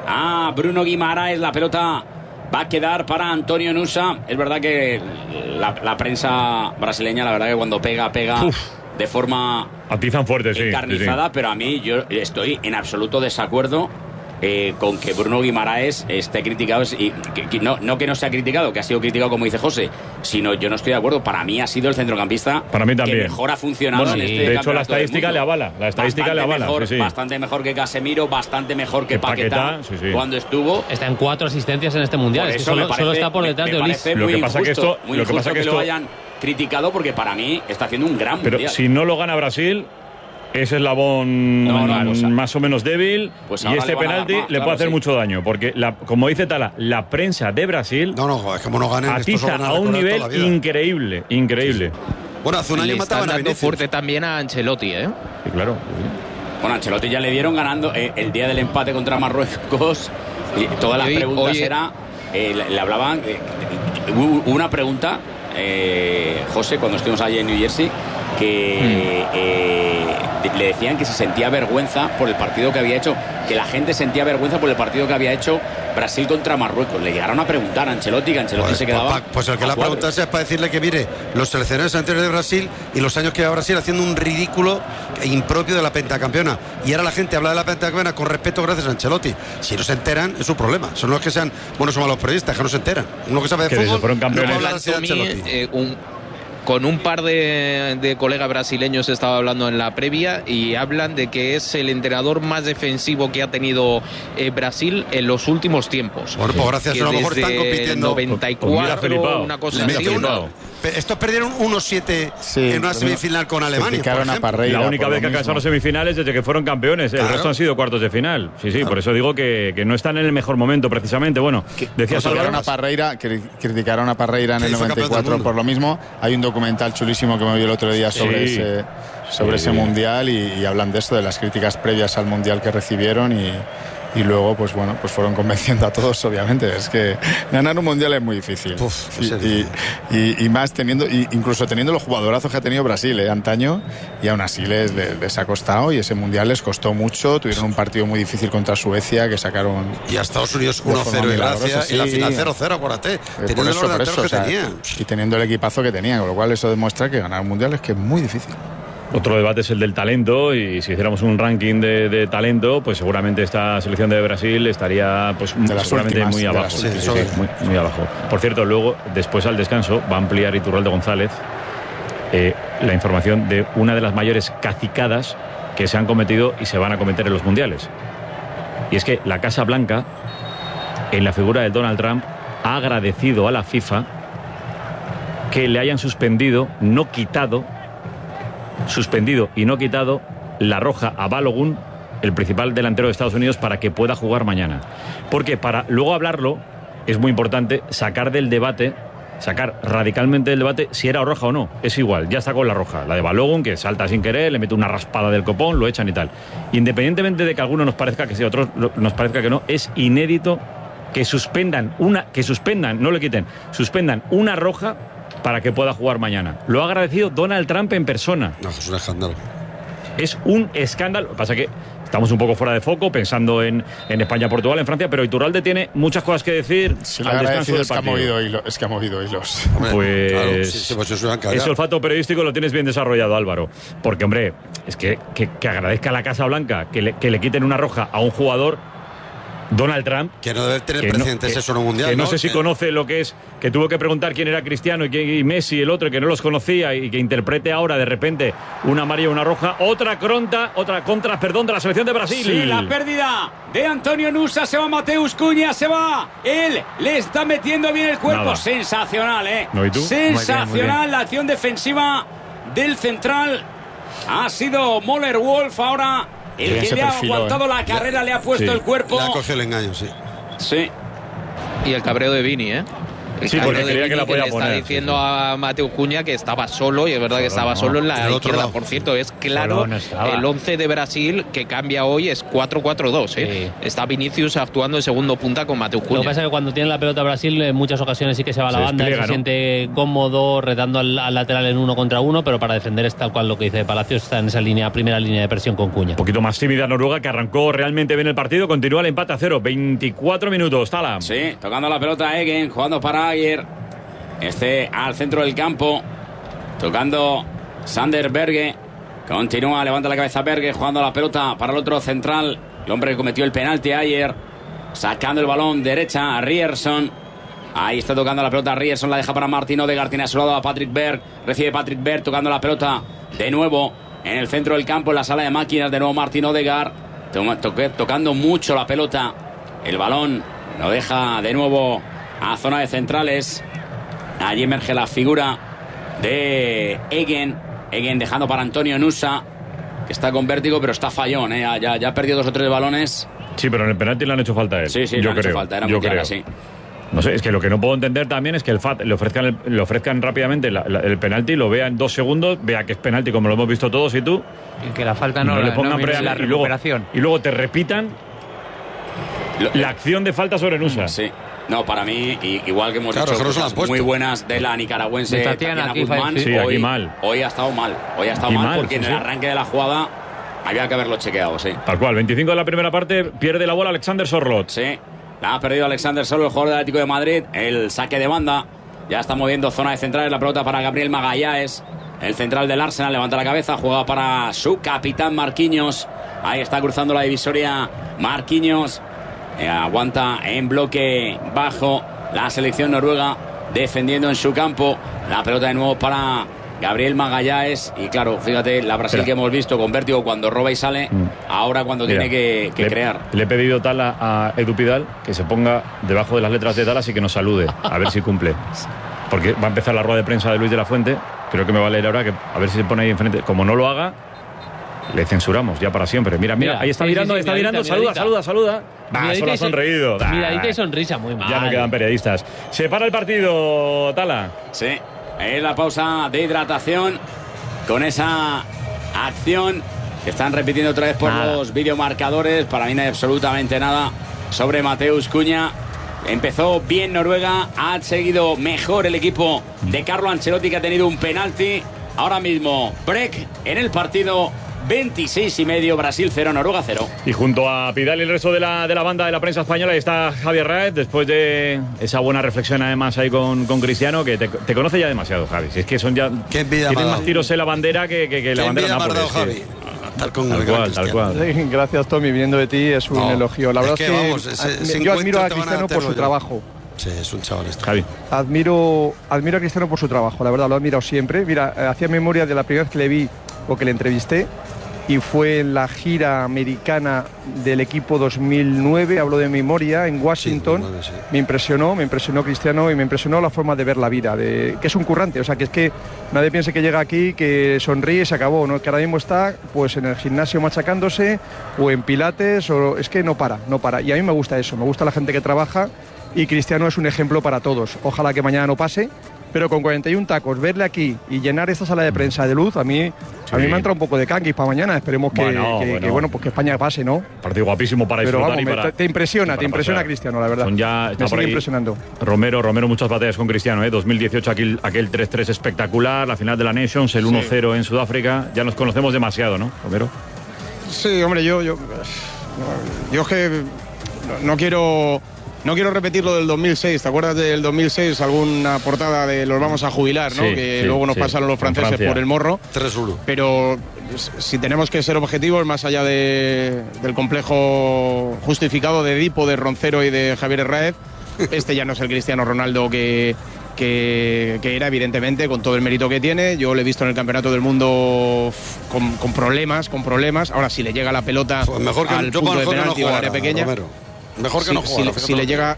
[SPEAKER 1] a Bruno Guimaraes. La pelota va a quedar para Antonio Nusa. Es verdad que la, la prensa brasileña, la verdad que cuando pega, pega
[SPEAKER 3] Uf.
[SPEAKER 1] de forma
[SPEAKER 3] Atizan fuerte, sí.
[SPEAKER 1] encarnizada,
[SPEAKER 3] sí, sí.
[SPEAKER 1] pero a mí yo estoy en absoluto desacuerdo eh, con que Bruno Guimaraes esté criticado y que, que no, no que no sea criticado, que ha sido criticado como dice José, sino yo no estoy de acuerdo. Para mí ha sido el centrocampista
[SPEAKER 3] Para mí también.
[SPEAKER 1] que mejor ha funcionado
[SPEAKER 3] Bueno,
[SPEAKER 1] en
[SPEAKER 3] sí.
[SPEAKER 1] este
[SPEAKER 3] De hecho,
[SPEAKER 1] campeonato
[SPEAKER 3] la estadística
[SPEAKER 1] del
[SPEAKER 3] le
[SPEAKER 1] mundo.
[SPEAKER 3] avala, la estadística
[SPEAKER 1] Bastante
[SPEAKER 3] le avala,
[SPEAKER 1] mejor,
[SPEAKER 3] sí, sí.
[SPEAKER 1] bastante mejor que Casemiro, bastante mejor que
[SPEAKER 3] Que
[SPEAKER 1] Paquetá,
[SPEAKER 3] Paquetá, sí, sí.
[SPEAKER 1] cuando estuvo.
[SPEAKER 4] Está en cuatro asistencias en este mundial.
[SPEAKER 1] Por
[SPEAKER 4] Es que
[SPEAKER 1] eso
[SPEAKER 4] solo,
[SPEAKER 1] me parece-
[SPEAKER 4] solo está por detrás
[SPEAKER 1] me-
[SPEAKER 4] de
[SPEAKER 1] me
[SPEAKER 4] Olis.
[SPEAKER 1] parece
[SPEAKER 3] Lo
[SPEAKER 1] muy
[SPEAKER 3] que pasa que
[SPEAKER 1] injusto,
[SPEAKER 3] esto-
[SPEAKER 1] muy
[SPEAKER 3] lo que
[SPEAKER 1] injusto
[SPEAKER 3] pasa que
[SPEAKER 1] que lo
[SPEAKER 3] esto-
[SPEAKER 1] hayan criticado, porque para mí está haciendo un gran
[SPEAKER 3] Pero
[SPEAKER 1] mundial.
[SPEAKER 3] si no lo gana Brasil, es eslabón
[SPEAKER 1] No, no, cosa.
[SPEAKER 3] más o menos débil,
[SPEAKER 1] Pues
[SPEAKER 3] y
[SPEAKER 1] ahora
[SPEAKER 3] este
[SPEAKER 1] le van a dar
[SPEAKER 3] penalti
[SPEAKER 1] más,
[SPEAKER 3] le
[SPEAKER 1] claro,
[SPEAKER 3] puede hacer
[SPEAKER 1] sí.
[SPEAKER 3] mucho daño, porque la, como dice Tala, la prensa de Brasil
[SPEAKER 7] No, no, es como no ganen, esto se lo
[SPEAKER 3] atiza
[SPEAKER 7] van a
[SPEAKER 3] a un
[SPEAKER 7] recordar
[SPEAKER 3] nivel
[SPEAKER 7] toda la vida.
[SPEAKER 3] increíble, increíble.
[SPEAKER 7] Bueno, hace un año
[SPEAKER 2] Le
[SPEAKER 7] mataban
[SPEAKER 2] están
[SPEAKER 7] a
[SPEAKER 2] dando
[SPEAKER 7] Vinicius.
[SPEAKER 2] fuerte también a Ancelotti, ¿eh?
[SPEAKER 3] Sí, claro.
[SPEAKER 1] Bueno, a Ancelotti ya le dieron ganando eh, el día del empate contra Marruecos. Y todas las
[SPEAKER 2] Oye,
[SPEAKER 1] preguntas
[SPEAKER 2] oye.
[SPEAKER 1] era, eh, le, le hablaban, eh, hubo una pregunta, eh, José, cuando estuvimos allí en New Jersey, que eh, le decían que se sentía vergüenza por el partido que había hecho, que la gente sentía vergüenza por el partido que había hecho Brasil contra Marruecos. Le llegaron a preguntar a Ancelotti, que Ancelotti
[SPEAKER 7] Pues,
[SPEAKER 1] se quedaba.
[SPEAKER 7] pues, pues el que
[SPEAKER 1] a
[SPEAKER 7] le ha
[SPEAKER 1] cuadros.
[SPEAKER 7] preguntado es para decirle que mire los seleccionadores anteriores de Brasil y los años que lleva Brasil haciendo un ridículo e impropio de la pentacampeona. Y ahora la gente habla de la pentacampeona con respeto gracias a Ancelotti. Si no se enteran, es su problema. Son los que sean buenos o malos periodistas, que no se enteran. Uno que sabe de
[SPEAKER 3] Que desde
[SPEAKER 7] fútbol
[SPEAKER 3] fueron
[SPEAKER 7] no
[SPEAKER 3] campeones.
[SPEAKER 7] puede hablar así de
[SPEAKER 2] Anthony,
[SPEAKER 7] Ancelotti.
[SPEAKER 2] eh, un- con un par de, de colegas brasileños estaba hablando en la previa y hablan de que es el entrenador más defensivo que ha tenido eh, Brasil en los últimos tiempos.
[SPEAKER 7] Bueno, pues gracias,
[SPEAKER 2] Que
[SPEAKER 7] a lo mejor
[SPEAKER 2] desde
[SPEAKER 7] están compitiendo.
[SPEAKER 2] noventa y
[SPEAKER 3] Pues mira,
[SPEAKER 2] cuatro,
[SPEAKER 3] flipado.
[SPEAKER 2] una cosa
[SPEAKER 7] Le
[SPEAKER 3] Mira,
[SPEAKER 2] así.
[SPEAKER 7] metió
[SPEAKER 3] flipado.
[SPEAKER 7] uno. Pe- Estos perdieron uno siete
[SPEAKER 5] Sí,
[SPEAKER 7] en una
[SPEAKER 5] pero
[SPEAKER 7] semifinal con Alemania. por
[SPEAKER 5] criticaron a
[SPEAKER 7] ejemplo.
[SPEAKER 5] Parreira
[SPEAKER 3] La única
[SPEAKER 5] por
[SPEAKER 3] vez
[SPEAKER 5] lo
[SPEAKER 3] que
[SPEAKER 5] mismo.
[SPEAKER 3] alcanzaron semifinales desde que fueron campeones. El
[SPEAKER 7] Claro.
[SPEAKER 3] resto han sido cuartos de final. Sí, sí, por eso digo que, que no están en el mejor momento, precisamente. Bueno, decías
[SPEAKER 5] Criticaron
[SPEAKER 3] Álvaro.
[SPEAKER 5] a Parreira, cri- criticaron a Parreira en
[SPEAKER 7] Sí,
[SPEAKER 5] el
[SPEAKER 7] fue
[SPEAKER 5] noventa y
[SPEAKER 7] campeón del
[SPEAKER 5] cuatro
[SPEAKER 7] mundo.
[SPEAKER 5] por lo mismo. Hay un documental chulísimo que me vi el otro día sobre
[SPEAKER 3] Sí.
[SPEAKER 5] ese, sobre
[SPEAKER 3] Sí.
[SPEAKER 5] ese mundial y, y hablan de esto, de las críticas previas al mundial que recibieron y, y luego pues bueno, pues fueron convenciendo a todos, obviamente. Es que ganar un mundial es muy difícil.
[SPEAKER 7] Uf,
[SPEAKER 5] y, y, y, y más teniendo, y incluso teniendo los jugadorazos que ha tenido Brasil eh, antaño, y aún así les, les, les ha costado, y ese mundial les costó mucho. Tuvieron un partido muy difícil contra Suecia que sacaron.
[SPEAKER 7] Y a Estados Unidos uno cero y gracia, sí, y la final cero cero, acuérdate. Teniendo
[SPEAKER 5] por eso,
[SPEAKER 7] los
[SPEAKER 5] por eso,
[SPEAKER 7] que
[SPEAKER 5] o sea,
[SPEAKER 7] tenían.
[SPEAKER 5] y teniendo el equipazo que tenían, con lo cual eso demuestra que ganar un mundial es que es muy difícil.
[SPEAKER 3] Otro debate es el del talento, y si hiciéramos un ranking de, de talento, pues seguramente esta selección de Brasil estaría pues
[SPEAKER 5] de las
[SPEAKER 3] seguramente
[SPEAKER 5] últimas,
[SPEAKER 3] muy abajo.
[SPEAKER 5] Sí,
[SPEAKER 3] Sí,
[SPEAKER 5] sí,
[SPEAKER 3] sí, muy, muy abajo. Por cierto, luego, después al descanso, va a ampliar Iturralde González eh, la información de una de las mayores cacicadas que se han cometido y se van a cometer en los mundiales. Y es que la Casa Blanca, en la figura de Donald Trump, ha agradecido a la FIFA que le hayan suspendido, no quitado, suspendido y no quitado la roja a Balogun, el principal delantero de Estados Unidos, para que pueda jugar mañana. Porque para luego hablarlo es muy importante sacar del debate, sacar radicalmente del debate si era roja o no. Es igual, ya está con la roja. La de Balogun, que salta sin querer, le mete una raspada del copón, lo echan y tal. Independientemente de que a algunos nos parezca que sí, a otros nos parezca que no, es inédito que suspendan una, que suspendan, no le quiten, suspendan una roja para que pueda jugar mañana. Lo ha agradecido Donald Trump en persona.
[SPEAKER 7] No, es un escándalo.
[SPEAKER 3] Es un escándalo. Lo que pasa es que estamos un poco fuera de foco pensando en, en España, Portugal, en Francia, pero Iturralde tiene muchas cosas que decir
[SPEAKER 5] Si
[SPEAKER 3] al descanso del
[SPEAKER 5] es que, ha
[SPEAKER 3] partido.
[SPEAKER 5] movido hilo, es que ha movido hilos.
[SPEAKER 3] Pues,
[SPEAKER 7] Claro, sí, sí, pues eso es
[SPEAKER 3] ese olfato periodístico lo tienes bien desarrollado, Álvaro. Porque, hombre, es que, que, que agradezca a la Casa Blanca que le, que le quiten una roja a un jugador, Donald Trump,
[SPEAKER 7] que no debe tener
[SPEAKER 3] que no-
[SPEAKER 7] precedentes
[SPEAKER 3] que-
[SPEAKER 7] eso en un mundial.
[SPEAKER 3] que no,
[SPEAKER 7] ¿no?
[SPEAKER 3] sé si
[SPEAKER 7] Que-
[SPEAKER 3] conoce lo que es, que tuvo que preguntar quién era Cristiano y, quién- y Messi, el otro, que no los conocía, y que interprete ahora de repente una amarilla y una roja. Otra contra, otra contra, perdón, de la selección de Brasil.
[SPEAKER 1] Sí, la pérdida de Antonio Nusa. Se va Mateus Cunha, se va. Él le está metiendo bien el cuerpo.
[SPEAKER 3] Nada.
[SPEAKER 1] Sensacional, ¿eh?
[SPEAKER 3] ¿No, y tú?
[SPEAKER 1] Sensacional
[SPEAKER 3] Muy bien, muy bien.
[SPEAKER 1] la acción defensiva del central. Ha sido Moller Wolf ahora el
[SPEAKER 7] Bien
[SPEAKER 1] que
[SPEAKER 7] se
[SPEAKER 1] le ha
[SPEAKER 7] perfiló,
[SPEAKER 1] aguantado
[SPEAKER 7] ¿eh?
[SPEAKER 1] la carrera, le ha puesto
[SPEAKER 7] Sí.
[SPEAKER 1] el cuerpo.
[SPEAKER 7] Le ha cogido el engaño, sí.
[SPEAKER 1] Sí.
[SPEAKER 2] Y el cabreo de Vini, ¿eh? El
[SPEAKER 3] Sí,
[SPEAKER 2] cabreo
[SPEAKER 3] porque
[SPEAKER 2] de
[SPEAKER 3] creía
[SPEAKER 2] Vini
[SPEAKER 3] que la podía
[SPEAKER 2] le
[SPEAKER 3] poner,
[SPEAKER 2] está
[SPEAKER 3] sí,
[SPEAKER 2] diciendo a Mateo Cuña que estaba solo, y es verdad que estaba
[SPEAKER 3] no,
[SPEAKER 2] solo en la
[SPEAKER 3] en el otro
[SPEAKER 2] izquierda.
[SPEAKER 3] lado.
[SPEAKER 2] Por cierto, es claro,
[SPEAKER 6] Solo no estaba.
[SPEAKER 2] el once de Brasil que cambia hoy es cuatro cuatro dos, ¿eh? Está Vinicius actuando en segundo punta con Mateo
[SPEAKER 4] Lo
[SPEAKER 2] Cuña.
[SPEAKER 4] que pasa es que cuando tiene la pelota Brasil, en muchas ocasiones sí que se va a la
[SPEAKER 2] Se
[SPEAKER 4] banda, y
[SPEAKER 2] despliega,
[SPEAKER 4] se
[SPEAKER 2] ¿no?
[SPEAKER 4] siente cómodo retando al, al lateral en uno contra uno, pero para defender es tal cual lo que dice Palacios, está en esa línea, primera línea de presión con Cuña.
[SPEAKER 3] Un poquito más tímida Noruega, que arrancó realmente bien el partido. Continúa el empate a cero. veinticuatro minutos. Tala.
[SPEAKER 1] Sí, tocando la pelota Egen, jugando para Ayer. Este al centro del campo. Tocando Sander Berge. Continúa, levanta la cabeza Berge, jugando la pelota para el otro central. El hombre que cometió el penalti ayer. Sacando el balón derecha a Rierson. Ahí está tocando la pelota Rierson, la deja para Martin Odegaard. Tiene a su lado a Patrick Berg. Recibe Patrick Berg tocando la pelota de nuevo en el centro del campo, en la sala de máquinas. De nuevo Martin Odegaard. To- toque- tocando mucho la pelota. El balón lo deja de nuevo a zona de centrales. Allí emerge la figura de Egen. Egen dejando para Antonio Nusa, que está con vértigo, pero está fallón, ¿eh? Ya, ya, ya ha perdido dos o tres balones.
[SPEAKER 3] Sí, pero en el penalti le han hecho falta a él.
[SPEAKER 1] Sí, sí, le
[SPEAKER 3] yo
[SPEAKER 1] han hecho
[SPEAKER 3] creo,
[SPEAKER 1] falta, era
[SPEAKER 3] yo
[SPEAKER 1] muy clara,
[SPEAKER 3] creo.
[SPEAKER 1] sí.
[SPEAKER 3] No sé, es que lo que no puedo entender también es que el F A T le ofrezcan, el, le ofrezcan rápidamente la- la- el penalti, lo vea en dos segundos, vea que es penalti como lo hemos visto todos y tú.
[SPEAKER 6] Y que la falta no,
[SPEAKER 3] le
[SPEAKER 6] la-
[SPEAKER 3] pongan
[SPEAKER 6] no viene
[SPEAKER 3] pre-
[SPEAKER 6] en la
[SPEAKER 3] y luego-
[SPEAKER 6] recuperación.
[SPEAKER 3] Y luego te repitan la acción de falta sobre Nusa.
[SPEAKER 1] Sí. No, para mí, i- igual que hemos
[SPEAKER 3] Claro,
[SPEAKER 1] dicho
[SPEAKER 3] que no se la
[SPEAKER 1] cosas
[SPEAKER 3] han puesto.
[SPEAKER 1] muy buenas de la nicaragüense
[SPEAKER 6] De Tatiana
[SPEAKER 1] Tatiana
[SPEAKER 6] aquí,
[SPEAKER 1] Guzmán,
[SPEAKER 3] sí, aquí
[SPEAKER 1] hoy,
[SPEAKER 3] mal.
[SPEAKER 1] hoy ha estado mal. Hoy ha estado
[SPEAKER 3] Y
[SPEAKER 1] mal,
[SPEAKER 3] mal,
[SPEAKER 1] porque
[SPEAKER 3] sí,
[SPEAKER 1] en el
[SPEAKER 3] sí.
[SPEAKER 1] arranque de la jugada había que haberlo chequeado, sí.
[SPEAKER 3] Tal cual, veinticinco de la primera parte, pierde la bola Alexander Sorloth.
[SPEAKER 1] Sí, la ha perdido Alexander Solo, el jugador del Atlético de Madrid. El saque de banda. Ya está moviendo zona de centrales. La pelota para Gabriel Magallanes, el central del Arsenal. Levanta la cabeza, juega para su capitán Marquinhos. Ahí está cruzando la divisoria Marquinhos. Eh, aguanta en bloque bajo la selección noruega, defendiendo en su campo. La pelota de nuevo para Gabriel Magallanes. Y claro, fíjate, la Brasil
[SPEAKER 3] Espera.
[SPEAKER 1] que hemos visto con vértigo cuando roba y sale. Ahora cuando
[SPEAKER 3] Mira,
[SPEAKER 1] tiene que, que
[SPEAKER 3] le,
[SPEAKER 1] crear.
[SPEAKER 3] Le he pedido tal a, a Edu Pidal que se ponga debajo de las letras de Dallas y que nos salude, a ver si cumple. Porque va a empezar la rueda de prensa de Luis de la Fuente. Creo que me va a leer ahora, que a ver si se pone ahí enfrente. Como no lo haga, le censuramos ya para siempre. Mira, mira,
[SPEAKER 4] Mira,
[SPEAKER 3] ahí está
[SPEAKER 4] sí,
[SPEAKER 3] mirando,
[SPEAKER 4] sí, sí,
[SPEAKER 3] está
[SPEAKER 4] miradita,
[SPEAKER 3] mirando. Saluda,
[SPEAKER 4] miradita.
[SPEAKER 3] saluda, saluda. Bah,
[SPEAKER 4] Miradita
[SPEAKER 3] solo ha
[SPEAKER 4] y son-
[SPEAKER 3] sonreído. Bah,
[SPEAKER 4] Miradita y sonrisa, muy mal.
[SPEAKER 3] ya no quedan periodistas. Se para el partido, Tala.
[SPEAKER 1] Sí, es la pausa de hidratación con esa acción que están repitiendo otra vez por nada. Los videomarcadores. Para mí no hay absolutamente nada sobre Mateus Cunha. Empezó bien Noruega, ha seguido mejor el equipo de Carlo Ancelotti, que ha tenido un penalti. Ahora mismo break en el partido. veintiséis y medio, Brasil cero, Noruega cero.
[SPEAKER 3] Y junto a Pidal y el resto de la, de la banda de la prensa española, ahí está Javier Raez, después de esa buena reflexión además ahí con, con Cristiano, que te, te conoce ya demasiado, Javi. Si es que son ya... Tienen más tiros en la bandera que, que, que la bandera Nápoles. Javi.
[SPEAKER 7] Tal, con
[SPEAKER 3] tal cual, tal cual.
[SPEAKER 10] Gracias, Tommy, viniendo de ti es un no, elogio. La verdad es que, es que
[SPEAKER 7] vamos, ese,
[SPEAKER 10] yo admiro a Cristiano por su yo. trabajo.
[SPEAKER 7] Sí, es un chaval esto.
[SPEAKER 3] Javi.
[SPEAKER 10] Admiro, admiro a Cristiano por su trabajo, la verdad, lo he admirado siempre. Mira, hacía memoria de la primera vez que le vi o que le entrevisté, y fue en la gira americana del equipo dos mil nueve, hablo de memoria, en Washington. Sí, sí. Me impresionó, me impresionó Cristiano y me impresionó la forma de ver la vida, de, que es un currante, o sea, que es que nadie piense que llega aquí, que sonríe y se acabó, ¿no? Que ahora mismo está pues en el gimnasio machacándose o en pilates, o es que no para, no para. Y a mí me gusta eso, me gusta la gente que trabaja, y Cristiano es un ejemplo para todos. Ojalá que mañana no pase, pero con cuarenta y uno tacos, verle aquí y llenar esta sala de prensa de luz, a mí, sí. a mí me ha entrado un poco de canguis para mañana. Esperemos que bueno, que, bueno. que, bueno, pues que España pase, ¿no?
[SPEAKER 3] Partido guapísimo para
[SPEAKER 10] pero
[SPEAKER 3] disfrutar.
[SPEAKER 10] Vamos,
[SPEAKER 3] y para,
[SPEAKER 10] te, te impresiona, te impresiona
[SPEAKER 3] pasar.
[SPEAKER 10] Cristiano, la verdad.
[SPEAKER 3] Son ya, está
[SPEAKER 10] me
[SPEAKER 3] por
[SPEAKER 10] sigue
[SPEAKER 3] ahí
[SPEAKER 10] impresionando.
[SPEAKER 3] Romero, Romero, muchas batallas con Cristiano, ¿eh? dos mil dieciocho aquel, aquel tres tres espectacular, la final de la Nations, el uno cero sí. en Sudáfrica. Ya nos conocemos demasiado, ¿no, Romero?
[SPEAKER 15] Sí, hombre, yo, yo, yo es que no, no quiero... No quiero repetir lo del dos mil seis, ¿te acuerdas del dos mil seis? Alguna portada de los vamos a jubilar, ¿no? Sí, que sí, luego nos sí. pasaron los franceses por el morro.
[SPEAKER 7] tres uno.
[SPEAKER 15] Pero si tenemos que ser objetivos, más allá de, del complejo justificado de Edipo, de Roncero y de Javier Herráez, este ya no es el Cristiano Ronaldo que, que, que era, evidentemente, con todo el mérito que tiene. Yo lo he visto en el Campeonato del Mundo con, con problemas, con problemas. Ahora, si le llega la pelota pues mejor que, al punto de penalti o al área pequeña...
[SPEAKER 7] Romero. Mejor que
[SPEAKER 15] si,
[SPEAKER 7] no jugara.
[SPEAKER 15] Si, si le llega,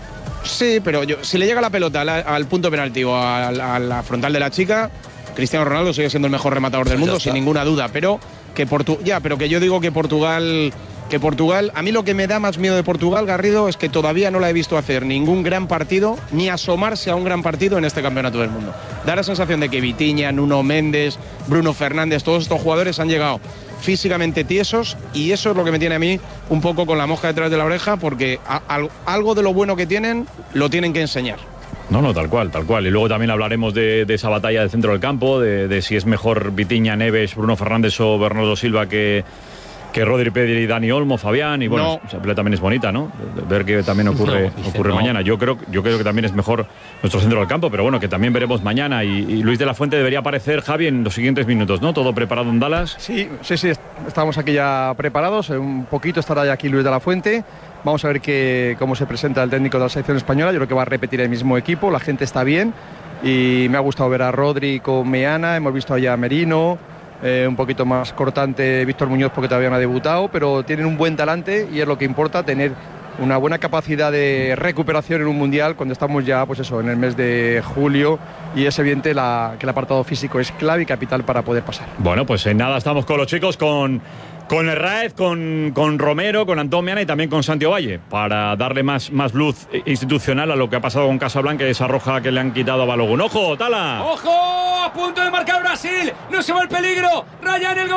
[SPEAKER 15] sí, pero yo, si le llega la pelota al, al punto penalti o a, a la frontal de la chica, Cristiano Ronaldo sigue siendo el mejor rematador del mundo, sin ninguna duda. Pero que Portu, ya, pero que yo digo que Portugal, que Portugal, a mí lo que me da más miedo de Portugal, Garrido, es que todavía no la he visto hacer ningún gran partido, ni asomarse a un gran partido en este Campeonato del Mundo. Da la sensación de que Vitinha, Nuno Méndez, Bruno Fernández, todos estos jugadores han llegado físicamente tiesos, y eso es lo que me tiene a mí un poco con la mosca detrás de la oreja, porque a, a, algo de lo bueno que tienen lo tienen que enseñar.
[SPEAKER 3] No, no, tal cual, tal cual. Y luego también hablaremos de, de esa batalla del centro del campo, de, de si es mejor Vitinha, Neves, Bruno Fernández o Bernardo Silva que, que Rodri, Pedri, Dani Olmo, Fabián. Y bueno, no. esa pelea también es bonita, ¿no? Ver qué también ocurre, no, ocurre no. mañana. Yo creo, yo creo que también es mejor nuestro centro del campo, pero bueno, que también veremos mañana. Y, y Luis de la Fuente debería aparecer, Javi, en los siguientes minutos, ¿no? ¿Todo preparado en Dallas?
[SPEAKER 10] Sí, sí, sí, estamos aquí ya preparados. Un poquito estará ya aquí Luis de la Fuente. Vamos a ver que, cómo se presenta el técnico de la selección española. Yo creo que va a repetir el mismo equipo, la gente está bien. Y me ha gustado ver a Rodri con Meana, hemos visto allá a Merino. Eh, un poquito más cortante Víctor Muñoz porque todavía no ha debutado, pero tienen un buen talante y es lo que importa, tener una buena capacidad de recuperación en un mundial cuando estamos ya, pues eso, en el mes de julio, y es evidente la, que el apartado físico es clave y capital para poder pasar.
[SPEAKER 3] Bueno, pues en nada estamos con los chicos, con, con Herráez, con, con Romero, con Antón Meana y también con Santi Ovalle, para darle más, más luz institucional a lo que ha pasado con Casablanca y esa roja que le han quitado a Balogun. ¡Ojo, Tala!
[SPEAKER 1] ¡Ojo! A punto de marcar Brasil, no se va el peligro, Ryan el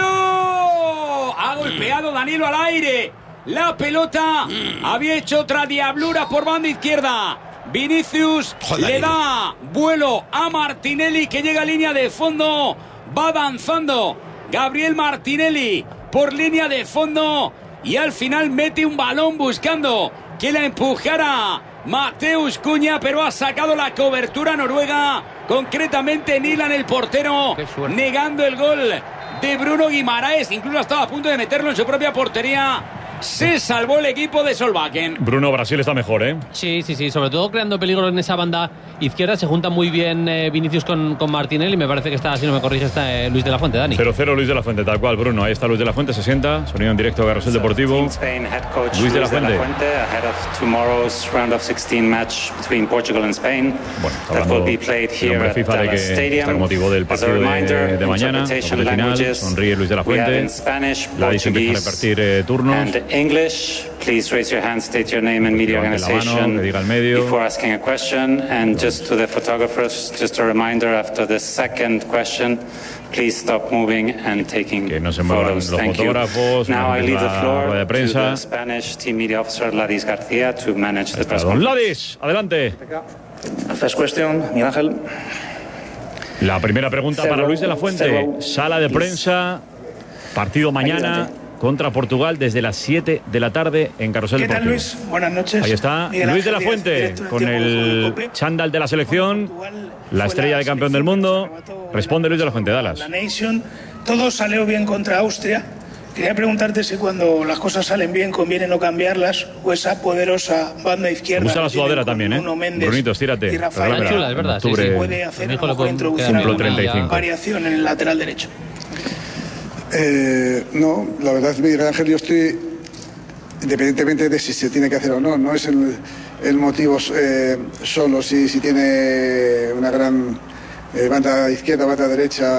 [SPEAKER 1] golpeo, ha golpeado Danilo al aire, la pelota había hecho otra diablura por banda izquierda. Vinicius Joder. le da vuelo a Martinelli, que llega a línea de fondo, va avanzando Gabriel Martinelli por línea de fondo y al final mete un balón buscando que la empujara Mateus Cunha, pero ha sacado la cobertura noruega, concretamente Nilan, el portero, negando el gol de Bruno Guimaraes. Incluso estaba a punto de meterlo en su propia portería. Se salvó el equipo de Solbakken.
[SPEAKER 3] Bruno, Brasil está mejor, ¿eh?
[SPEAKER 4] Sí, sí, sí, sobre todo creando peligro en esa banda izquierda. Se junta muy bien eh, Vinicius con, con Martinelli, y me parece que está, si no me corrige, está eh, Luis de la Fuente, Dani.
[SPEAKER 3] cero cero Luis de la Fuente, tal cual, Bruno. Ahí está Luis de la Fuente, se sienta, sonido en directo de Carrusel Deportivo. Luis de la Fuente.
[SPEAKER 16] Ahead of tomorrow's round of sixteen match between Portugal and Spain.
[SPEAKER 3] Bueno, está hablando del hombre FIFA de que está con motivo del partido de, de mañana, de final. Sonríe Luis de la Fuente. La dicen que deja repartir eh, turnos.
[SPEAKER 16] English, please raise your hand, state your name and media organization before asking a question. And just to the photographers, just a reminder, after the second question, Please stop moving and taking
[SPEAKER 3] que no se muevan
[SPEAKER 16] photos.
[SPEAKER 3] los
[SPEAKER 16] Thank
[SPEAKER 3] fotógrafos.
[SPEAKER 16] you. Now I leave the
[SPEAKER 3] la
[SPEAKER 16] floor
[SPEAKER 3] rueda de
[SPEAKER 16] to
[SPEAKER 3] prensa.
[SPEAKER 16] the Spanish team media officer Ladis García to manage the press
[SPEAKER 3] Don
[SPEAKER 16] conference.
[SPEAKER 3] Ladis, adelante.
[SPEAKER 17] First question, Miguel Ángel.
[SPEAKER 3] La primera pregunta
[SPEAKER 17] Cero,
[SPEAKER 3] para Luis de la Fuente.
[SPEAKER 17] cero.
[SPEAKER 3] Sala de prensa. Partido mañana contra Portugal desde las siete de la tarde en Carrusel
[SPEAKER 18] ¿Qué tal,
[SPEAKER 3] Deportivo.
[SPEAKER 18] Luis? Buenas noches.
[SPEAKER 3] Ahí está
[SPEAKER 18] Miguel
[SPEAKER 3] Luis de la
[SPEAKER 18] Ángel Díaz,
[SPEAKER 3] Fuente
[SPEAKER 18] director del
[SPEAKER 3] con
[SPEAKER 18] tiempo de
[SPEAKER 3] el
[SPEAKER 18] Cope.
[SPEAKER 3] chándal de la selección, la estrella de campeón del mundo. Responde Luis de la Fuente, Dallas.
[SPEAKER 18] La Nation, todo salió bien contra Austria. Quería preguntarte si cuando las cosas salen bien conviene no cambiarlas o esa poderosa banda izquierda.
[SPEAKER 3] Me gusta la
[SPEAKER 18] que tienen
[SPEAKER 3] sudadera
[SPEAKER 18] con
[SPEAKER 3] también, ¿eh?
[SPEAKER 18] Nuno Méndez
[SPEAKER 3] Brunito, estírate.
[SPEAKER 18] y Rafael.
[SPEAKER 3] Regálamela.
[SPEAKER 4] Chula, es verdad,
[SPEAKER 3] En
[SPEAKER 4] sí,
[SPEAKER 3] octubre
[SPEAKER 4] sí.
[SPEAKER 18] Puede hacer
[SPEAKER 4] Mi hijo
[SPEAKER 18] una
[SPEAKER 4] lo
[SPEAKER 18] mejor
[SPEAKER 4] com-
[SPEAKER 18] introducción,
[SPEAKER 3] cumplo
[SPEAKER 18] alguna
[SPEAKER 3] treinta y cinco.
[SPEAKER 18] variación en el lateral derecho.
[SPEAKER 19] Eh, no, la verdad, Miguel Ángel, yo estoy, independientemente de si se tiene que hacer o no, no es el, el motivo eh, solo si, si tiene una gran eh, banda izquierda, banda derecha